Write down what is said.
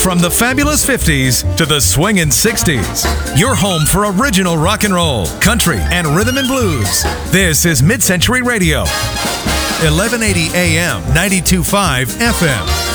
From the fabulous 50s to the swingin' 60s, your home for original rock and roll, country, and rhythm and blues. This is Mid-Century Radio, 1180 AM, 92.5 FM.